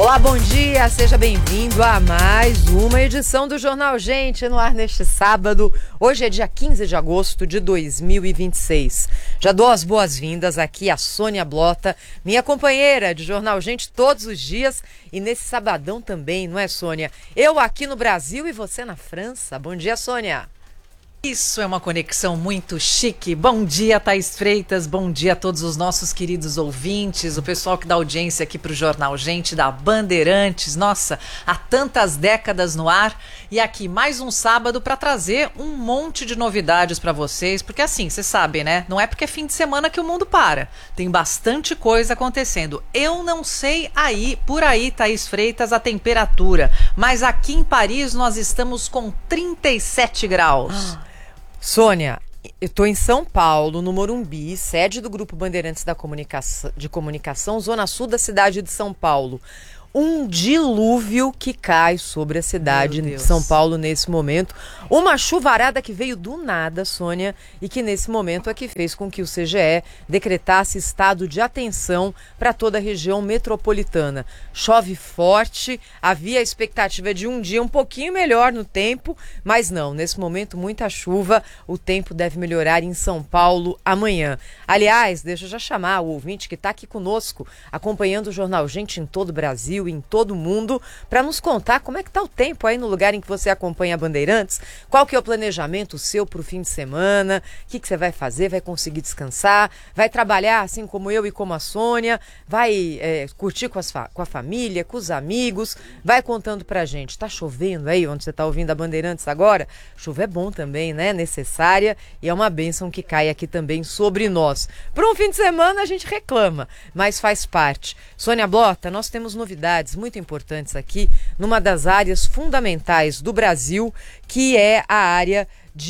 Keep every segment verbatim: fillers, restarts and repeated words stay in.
Olá, bom dia, seja bem-vindo a mais uma edição do Jornal Gente no ar neste sábado. Hoje é dia quinze de agosto de dois mil e vinte e seis. Já dou as boas-vindas aqui a Sônia Blota, minha companheira de Jornal Gente todos os dias e nesse sabadão também, não é, Sônia? Eu aqui no Brasil e você na França. Bom dia, Sônia. Isso é uma conexão muito chique. Bom dia, Thaís Freitas. Bom dia a todos os nossos queridos ouvintes, o pessoal que dá audiência aqui para o Jornal Gente, da Bandeirantes. Nossa, há tantas décadas no ar. E aqui mais um sábado para trazer um monte de novidades para vocês. Porque assim, vocês sabem, né? Não é porque é fim de semana que o mundo para. Tem bastante coisa acontecendo. Eu não sei aí, por aí, Thaís Freitas, a temperatura. Mas aqui em Paris nós estamos com trinta e sete graus. Ah. Sônia, eu estou em São Paulo, no Morumbi, sede do Grupo Bandeirantes da Comunicação, de Comunicação, Zona Sul da cidade de São Paulo. Um dilúvio que cai sobre a cidade de São Paulo nesse momento. Uma chuvarada que veio do nada, Sônia, e que nesse momento é que fez com que o C G E decretasse estado de atenção para toda a região metropolitana. Chove forte, havia a expectativa de um dia um pouquinho melhor no tempo, mas não, nesse momento muita chuva, o tempo deve melhorar em São Paulo amanhã. Aliás, deixa eu já chamar o ouvinte que está aqui conosco, acompanhando o Jornal Gente em todo o Brasil, em todo o mundo, para nos contar como é que tá o tempo aí no lugar em que você acompanha a Bandeirantes, qual que é o planejamento seu para o fim de semana, o que, que você vai fazer, vai conseguir descansar, vai trabalhar assim como eu e como a Sônia, vai é, curtir com, as fa- com a família, com os amigos, vai contando pra gente. Tá chovendo aí onde você tá ouvindo a Bandeirantes agora? Chuva é bom também, né? Necessária e é uma bênção que cai aqui também sobre nós. Para um fim de semana a gente reclama, mas faz parte. Sônia Blota, nós temos novidades muito importantes aqui numa das áreas fundamentais do Brasil, que é a área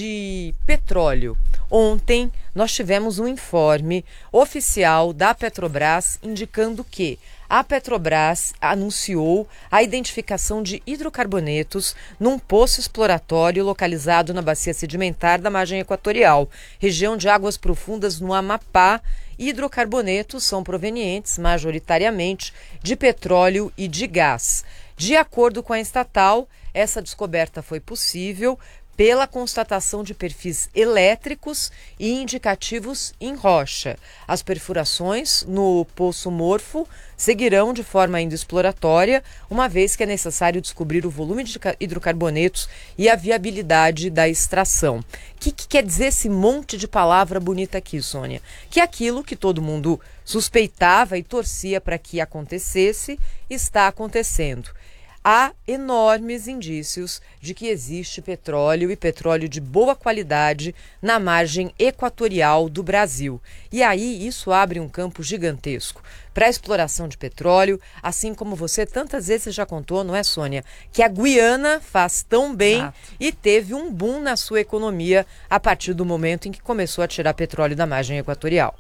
de petróleo. Ontem nós tivemos um informe oficial da Petrobras indicando que a Petrobras anunciou a identificação de hidrocarbonetos num poço exploratório localizado na bacia sedimentar da margem equatorial, região de águas profundas no Amapá. Hidrocarbonetos são provenientes majoritariamente de petróleo e de gás. De acordo com a estatal, essa descoberta foi possível pela constatação de perfis elétricos e indicativos em rocha. As perfurações no Poço Morfo seguirão de forma ainda exploratória, uma vez que é necessário descobrir o volume de hidrocarbonetos e a viabilidade da extração. O que, que quer dizer esse monte de palavra bonita aqui, Sônia? Que aquilo que todo mundo suspeitava e torcia para que acontecesse, está acontecendo. Há enormes indícios de que existe petróleo e petróleo de boa qualidade na margem equatorial do Brasil. E aí isso abre um campo gigantesco para a exploração de petróleo, assim como você tantas vezes já contou, não é, Sônia? Que a Guiana faz tão bem ah. e teve um boom na sua economia a partir do momento em que começou a tirar petróleo da margem equatorial.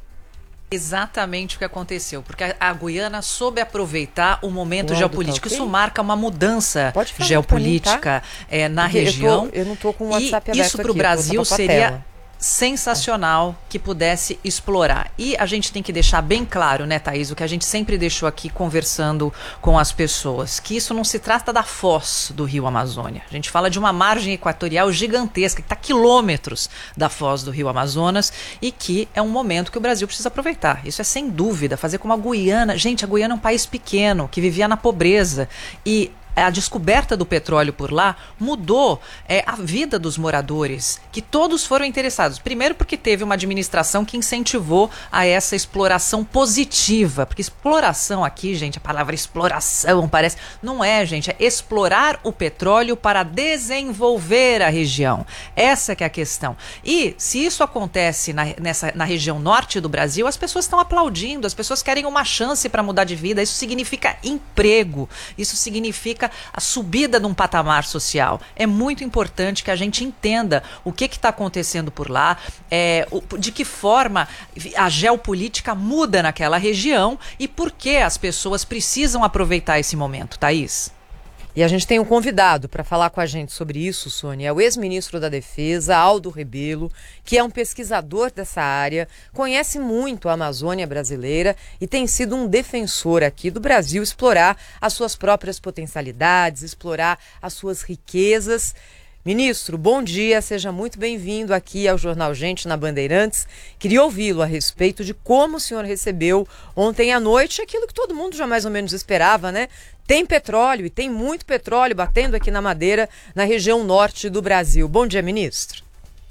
Exatamente o que aconteceu, porque a, a Guiana soube aproveitar o momento o geopolítico. Tá okay? Isso marca uma mudança geopolítica mim, tá? é, na porque região. Eu, tô, eu não estou com o WhatsApp e aberto isso para o aqui, Brasil seria sensacional que pudesse explorar. E a gente tem que deixar bem claro, né, Thaís, o que a gente sempre deixou aqui conversando com as pessoas, que isso não se trata da foz do Rio Amazônia. A gente fala de uma margem equatorial gigantesca, que está a quilômetros da foz do Rio Amazonas e que é um momento que o Brasil precisa aproveitar. Isso é sem dúvida, fazer como a Guiana. Gente, a Guiana é um país pequeno, que vivia na pobreza e a descoberta do petróleo por lá mudou é, a vida dos moradores, que todos foram interessados. Primeiro porque teve uma administração que incentivou a essa exploração positiva. Porque exploração aqui, gente, a palavra exploração parece... Não é, gente, é explorar o petróleo para desenvolver a região. Essa que é a questão. E se isso acontece na, nessa, na região norte do Brasil, as pessoas estão aplaudindo, as pessoas querem uma chance para mudar de vida. Isso significa emprego, isso significa a subida de um patamar social. É muito importante que a gente entenda o que está acontecendo por lá, é, o, de que forma a geopolítica muda naquela região e por que as pessoas precisam aproveitar esse momento, Thaís. E a gente tem um convidado para falar com a gente sobre isso, Sônia, é o ex-ministro da Defesa, Aldo Rebelo, que é um pesquisador dessa área, conhece muito a Amazônia brasileira e tem sido um defensor aqui do Brasil explorar as suas próprias potencialidades, explorar as suas riquezas. Ministro, bom dia, seja muito bem-vindo aqui ao Jornal Gente na Bandeirantes. Queria ouvi-lo a respeito de como o senhor recebeu ontem à noite aquilo que todo mundo já mais ou menos esperava, né? Tem petróleo e tem muito petróleo batendo aqui na Madeira, na região norte do Brasil. Bom dia, ministro.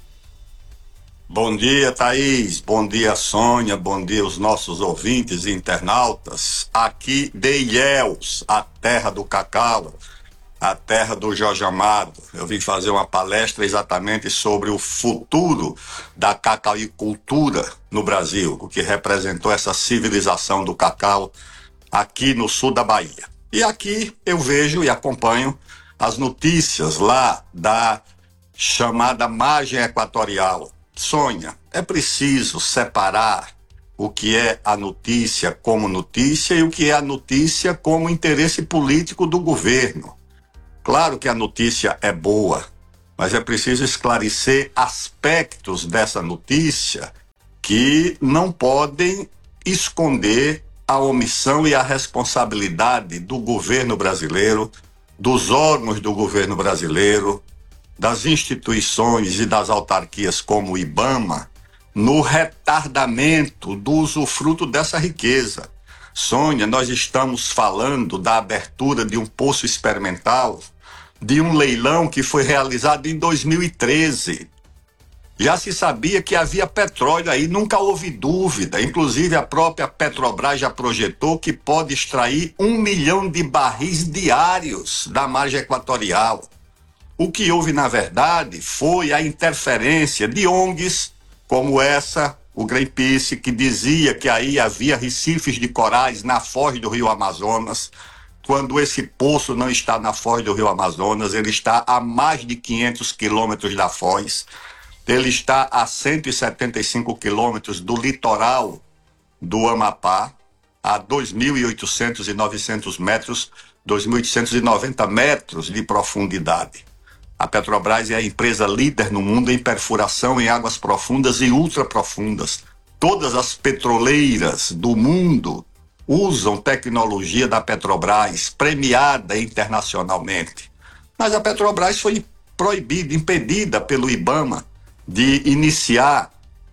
Bom dia, Thaís. Bom dia, Sônia. Bom dia aos nossos ouvintes e internautas. Aqui de Ilhéus, a terra do cacau, a terra do Jorge Amado. Eu vim fazer uma palestra exatamente sobre o futuro da cacauicultura no Brasil, o que representou essa civilização do cacau aqui no sul da Bahia. E aqui eu vejo e acompanho as notícias lá da chamada margem equatorial. Sônia, é preciso separar o que é a notícia como notícia e o que é a notícia como interesse político do governo. Claro que a notícia é boa, mas é preciso esclarecer aspectos dessa notícia que não podem esconder a omissão e a responsabilidade do governo brasileiro, dos órgãos do governo brasileiro, das instituições e das autarquias como o IBAMA, no retardamento do usufruto dessa riqueza. Sônia, nós estamos falando da abertura de um poço experimental, de um leilão que foi realizado em dois mil e treze. Já se sabia que havia petróleo aí, nunca houve dúvida. Inclusive a própria Petrobras já projetou que pode extrair um milhão de barris diários da margem equatorial. O que houve, na verdade, foi a interferência de O N Gs como essa, o Greenpeace, que dizia que aí havia recifes de corais na foz do rio Amazonas, quando esse poço não está na foz do rio Amazonas, ele está a mais de quinhentos quilômetros da foz, ele está a cento e setenta e cinco quilômetros do litoral do Amapá, a dois mil e oitocentos e novecentos metros, dois mil oitocentos e noventa metros de profundidade. A Petrobras é a empresa líder no mundo em perfuração em águas profundas e ultraprofundas. Todas as petroleiras do mundo usam tecnologia da Petrobras, premiada internacionalmente. Mas a Petrobras foi proibida, impedida pelo IBAMA de iniciar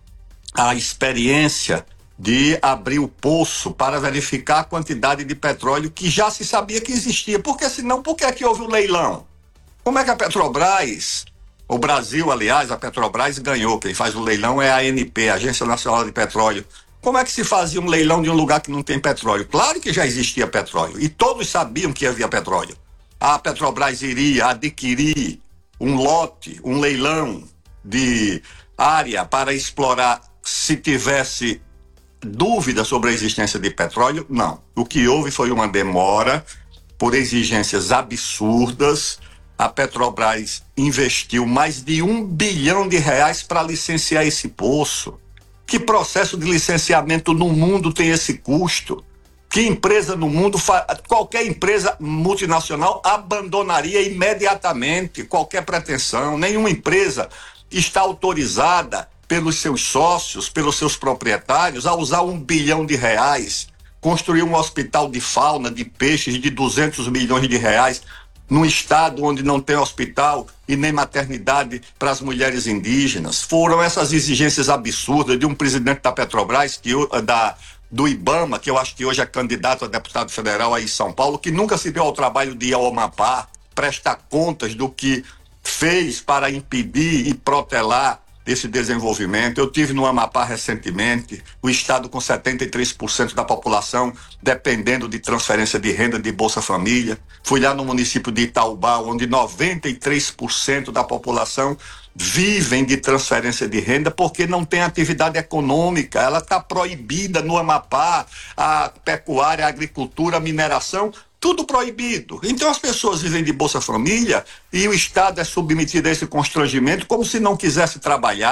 a experiência de abrir o poço para verificar a quantidade de petróleo que já se sabia que existia. Porque senão, por que é que houve o leilão? Como é que a Petrobras, o Brasil, aliás, a Petrobras ganhou, quem faz o leilão é a A N P, a Agência Nacional de Petróleo. Como é que se fazia um leilão de um lugar que não tem petróleo? Claro que já existia petróleo e todos sabiam que havia petróleo. A Petrobras iria adquirir um lote, um leilão de área para explorar se tivesse dúvida sobre a existência de petróleo? Não. O que houve foi uma demora por exigências absurdas. A Petrobras investiu mais de um bilhão de reais para licenciar esse poço. Que processo de licenciamento no mundo tem esse custo? Que empresa no mundo, qualquer empresa multinacional abandonaria imediatamente qualquer pretensão. Nenhuma empresa está autorizada pelos seus sócios, pelos seus proprietários, a usar um bilhão de reais, construir um hospital de fauna, de peixes de duzentos milhões de reais, num estado onde não tem hospital e nem maternidade para as mulheres indígenas. Foram essas exigências absurdas de um presidente da Petrobras, que, da, do IBAMA, que eu acho que hoje é candidato a deputado federal aí em São Paulo, que nunca se deu ao trabalho de ir ao Amapá, prestar contas do que fez para impedir e protelar esse desenvolvimento. Eu tive no Amapá recentemente, o estado com setenta e três por cento da população dependendo de transferência de renda de Bolsa Família. Fui lá no município de Itaubá, onde noventa e três por cento da população vivem de transferência de renda porque não tem atividade econômica. Ela está proibida no Amapá, a pecuária, a agricultura, a mineração, tudo proibido. Então as pessoas vivem de Bolsa Família e o Estado é submetido a esse constrangimento como se não quisesse trabalhar.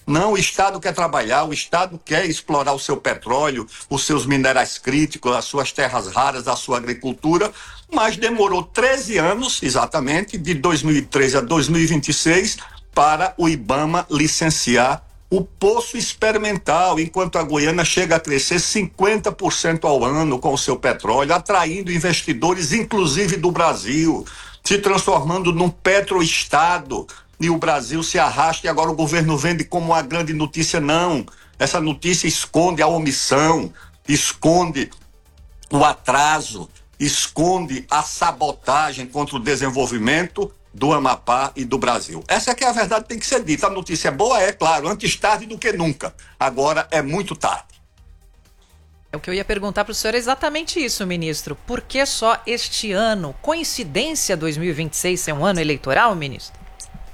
Não, o Estado quer trabalhar, o Estado quer explorar o seu petróleo, os seus minerais críticos, as suas terras raras, a sua agricultura, mas demorou treze anos, exatamente, de dois mil e treze a dois mil e vinte e seis, para o IBAMA licenciar o poço experimental, enquanto a Guiana chega a crescer cinquenta por cento ao ano com o seu petróleo, atraindo investidores, inclusive do Brasil, se transformando num petroestado. E o Brasil se arrasta e agora o governo vende como uma grande notícia. Não, essa notícia esconde a omissão, esconde o atraso, esconde a sabotagem contra o desenvolvimento do Amapá e do Brasil. Essa é que é a verdade, tem que ser dita. A notícia é boa, é claro, antes tarde do que nunca. Agora é muito tarde. O que eu ia perguntar para o senhor é exatamente isso, ministro. Por que só este ano? Coincidência dois mil e vinte e seis ser um ano eleitoral, ministro?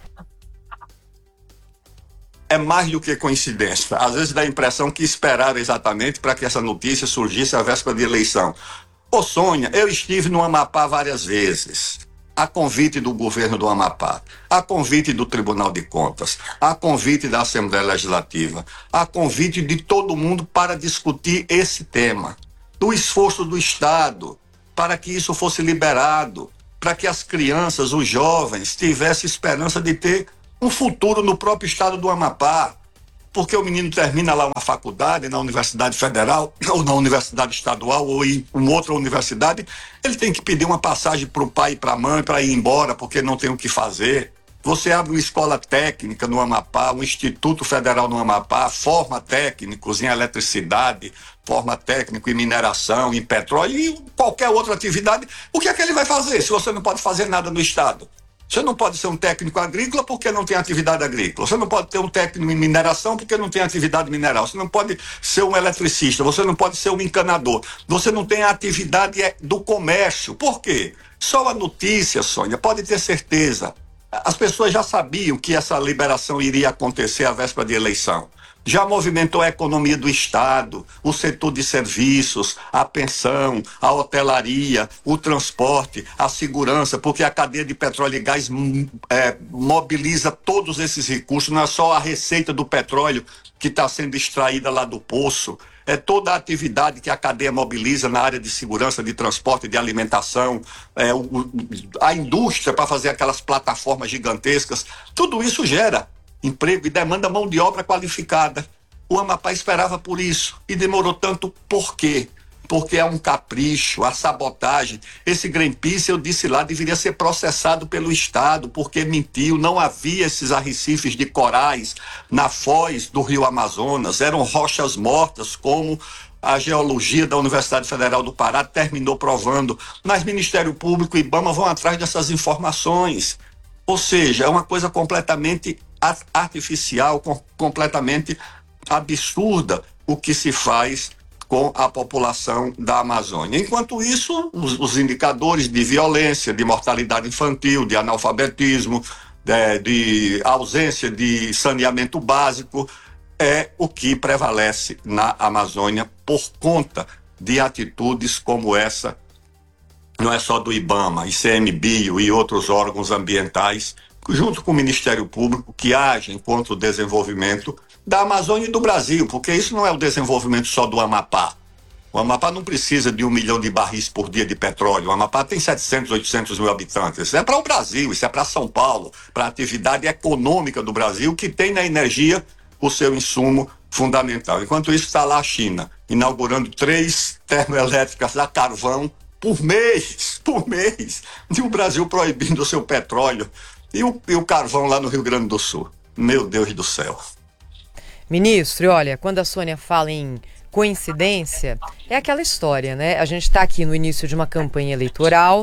É mais do que coincidência. Às vezes dá a impressão que esperaram exatamente para que essa notícia surgisse à véspera de eleição. Ô Sônia, eu estive no Amapá várias vezes, a convite do governo do Amapá, a convite do Tribunal de Contas, a convite da Assembleia Legislativa, a convite de todo mundo para discutir esse tema, do esforço do Estado para que isso fosse liberado, para que as crianças, os jovens, tivessem esperança de ter um futuro no próprio estado do Amapá, porque o menino termina lá uma faculdade na Universidade Federal, ou na Universidade Estadual, ou em uma outra universidade, ele tem que pedir uma passagem para o pai e para a mãe para ir embora, porque não tem o que fazer. Você abre uma escola técnica no Amapá, um Instituto Federal no Amapá, forma técnicos em eletricidade, forma técnico em mineração, em petróleo e qualquer outra atividade. O que é que ele vai fazer se você não pode fazer nada no estado? Você não pode ser um técnico agrícola porque não tem atividade agrícola. Você não pode ter um técnico em mineração porque não tem atividade mineral. Você não pode ser um eletricista. Você não pode ser um encanador. Você não tem a atividade do comércio. Por quê? Só a notícia, Sônia, pode ter certeza. As pessoas já sabiam que essa liberação iria acontecer à véspera de eleição. Já movimentou a economia do Estado, o setor de serviços, a pensão, a hotelaria, o transporte, a segurança, porque a cadeia de petróleo e gás é, mobiliza todos esses recursos, não é só a receita do petróleo que está sendo extraída lá do poço, é toda a atividade que a cadeia mobiliza na área de segurança, de transporte, de alimentação, é, o, a indústria para fazer aquelas plataformas gigantescas, tudo isso gera emprego e demanda mão de obra qualificada. O Amapá esperava por isso e demorou tanto. Por quê? Porque é um capricho, a sabotagem. Esse Greenpeace, eu disse lá, deveria ser processado pelo Estado porque mentiu, não havia esses arrecifes de corais na foz do Rio Amazonas, eram rochas mortas, como a geologia da Universidade Federal do Pará terminou provando. Mas Ministério Público e IBAMA vão atrás dessas informações. Ou seja, é uma coisa completamente artificial, com, completamente absurda o que se faz com a população da Amazônia. Enquanto isso, os, os indicadores de violência, de mortalidade infantil, de analfabetismo, de, de ausência de saneamento básico, é o que prevalece na Amazônia por conta de atitudes como essa. Não é só do IBAMA, ICMBio e outros órgãos ambientais, junto com o Ministério Público, que agem contra o desenvolvimento da Amazônia e do Brasil, porque isso não é o desenvolvimento só do Amapá. O Amapá não precisa de um milhão de barris por dia de petróleo. O Amapá tem setecentos, oitocentos mil habitantes. Isso é para o Brasil, isso é para São Paulo, para a atividade econômica do Brasil, que tem na energia o seu insumo fundamental. Enquanto isso, está lá a China, inaugurando três termoelétricas a carvão por mês, por mês, e o Brasil proibindo o seu petróleo e o, e o carvão lá no Rio Grande do Sul. Meu Deus do céu. Ministro, e olha, quando a Sônia fala em coincidência, é aquela história, né? A gente está aqui no início de uma campanha eleitoral.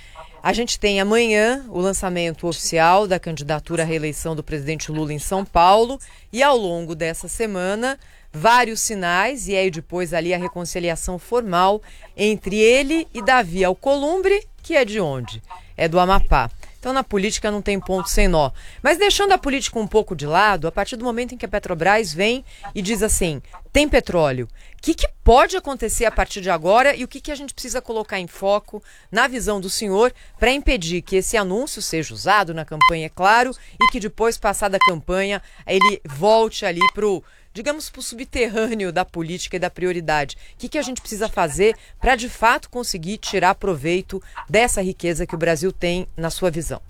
A gente tem amanhã o lançamento oficial da candidatura à reeleição do presidente Lula em São Paulo e ao longo dessa semana vários sinais e aí depois ali a reconciliação formal entre ele e Davi Alcolumbre, que é de onde? É do Amapá. Então, na política não tem ponto sem nó. Mas deixando a política um pouco de lado, a partir do momento em que a Petrobras vem e diz assim, tem petróleo, o que, que pode acontecer a partir de agora e o que, que a gente precisa colocar em foco, na visão do senhor, para impedir que esse anúncio seja usado na campanha, é claro, e que depois, passada a campanha, ele volte ali para o, digamos, para o subterrâneo da política e da prioridade. O que, que a gente precisa fazer para, de fato, conseguir tirar proveito dessa riqueza que o Brasil tem, na sua visão?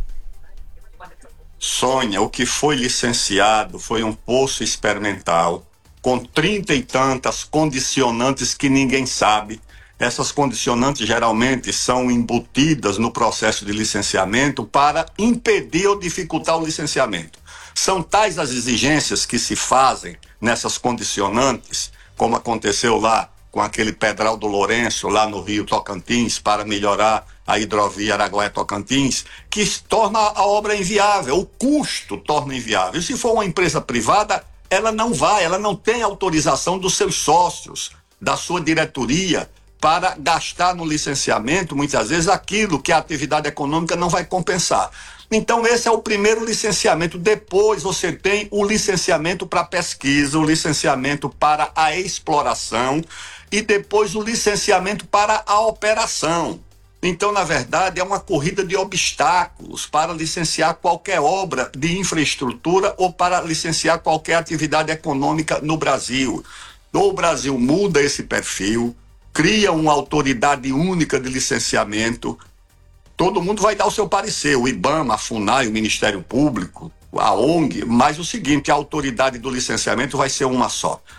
Sônia, o que foi licenciado foi um poço experimental com trinta e tantas condicionantes que ninguém sabe. Essas condicionantes geralmente são embutidas no processo de licenciamento para impedir ou dificultar o licenciamento. São tais as exigências que se fazem nessas condicionantes, como aconteceu lá com aquele Pedral do Lourenço, lá no Rio Tocantins, para melhorar a hidrovia Araguaia-Tocantins, que torna a obra inviável, o custo torna inviável. E se for uma empresa privada, ela não vai, ela não tem autorização dos seus sócios, da sua diretoria, para gastar no licenciamento, muitas vezes, aquilo que a atividade econômica não vai compensar. Então, esse é o primeiro licenciamento. Depois você tem o licenciamento para pesquisa, o licenciamento para a exploração e depois o licenciamento para a operação. Então, na verdade, é uma corrida de obstáculos para licenciar qualquer obra de infraestrutura ou para licenciar qualquer atividade econômica no Brasil. Ou o Brasil muda esse perfil, cria uma autoridade única de licenciamento, todo mundo vai dar o seu parecer, o IBAMA, a FUNAI, o Ministério Público, a ONG, mas o seguinte, a autoridade do licenciamento vai ser uma só.